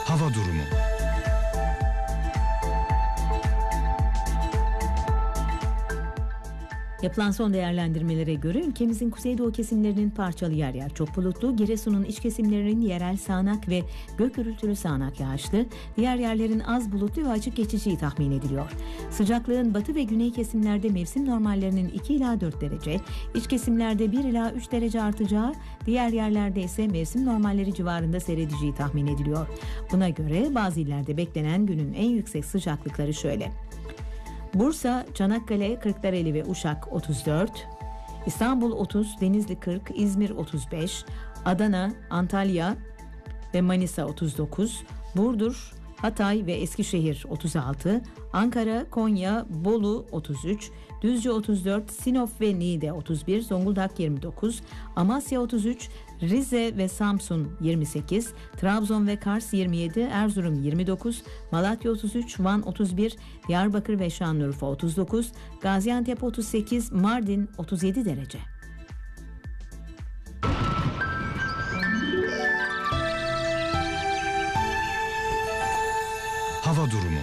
Hava durumu. Yapılan son değerlendirmelere göre ülkemizin kuzeydoğu kesimlerinin parçalı yer yer çok bulutlu, Giresun'un iç kesimlerinin yerel sağanak ve gök gürültülü sağanak yağışlı, diğer yerlerin az bulutlu ve açık geçeceği tahmin ediliyor. Sıcaklığın batı ve güney kesimlerde mevsim normallerinin 2 ila 4 derece, iç kesimlerde 1 ila 3 derece artacağı, diğer yerlerde ise mevsim normalleri civarında seyredeceği tahmin ediliyor. Buna göre bazı illerde beklenen günün en yüksek sıcaklıkları şöyle: Bursa, Çanakkale, Kırklareli ve Uşak 34, İstanbul 30, Denizli 40, İzmir 35, Adana, Antalya ve Manisa 39, Burdur, Hatay ve Eskişehir 36, Ankara, Konya, Bolu 33, Düzce 34, Sinop ve Niğde 31, Zonguldak 29, Amasya 33, Rize ve Samsun 28, Trabzon ve Kars 27, Erzurum 29, Malatya 33, Van 31, Diyarbakır ve Şanlıurfa 39, Gaziantep 38, Mardin 37 derece. Hava durumu.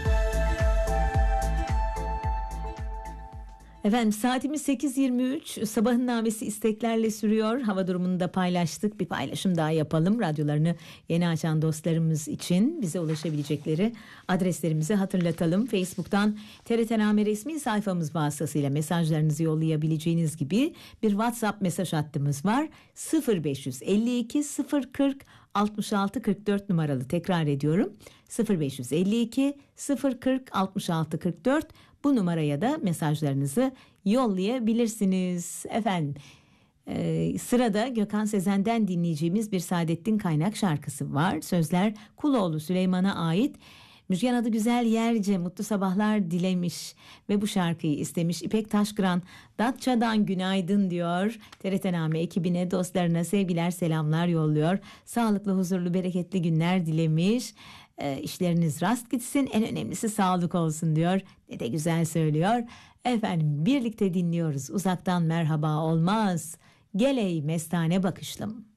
Efendim saatimiz 8.23, sabahın namesi isteklerle sürüyor. Hava durumunu da paylaştık. Bir paylaşım daha yapalım. Radyolarını yeni açan dostlarımız için bize ulaşabilecekleri adreslerimizi hatırlatalım. Facebook'tan TRT resmi sayfamız vasıtasıyla mesajlarınızı yollayabileceğiniz gibi bir WhatsApp mesaj hattımız var. 0552 040 66 44 numaralı, tekrar ediyorum. 0552 040 66 44, bu numaraya da mesajlarınızı yollayabilirsiniz. Efendim sırada Gökhan Sezen'den dinleyeceğimiz bir Saadettin Kaynak şarkısı var. Sözler Kuloğlu Süleyman'a ait. Müjgan adı güzel yerce mutlu sabahlar dilemiş ve bu şarkıyı istemiş. İpek Taşkıran Datça'dan günaydın diyor. TRT ekibine, dostlarına sevgiler, selamlar yolluyor. Sağlıklı, huzurlu, bereketli günler dilemiş. İşleriniz rast gitsin, en önemlisi sağlık olsun diyor. Ne de güzel söylüyor. Efendim birlikte dinliyoruz. Uzaktan merhaba olmaz. Gel ey mestane bakışlım.